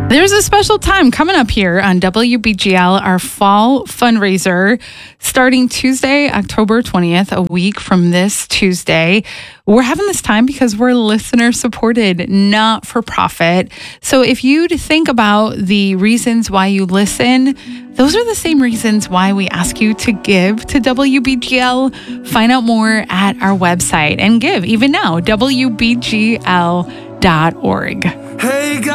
There's a special time coming up here on WBGL, our fall fundraiser, starting Tuesday, October 20th, a week from this Tuesday. We're having this time because we're listener supported, not for profit. So if you think about the reasons why you listen, those are the same reasons why we ask you to give to WBGL. Find out more at our website and give even now, WBGL.org. Hey,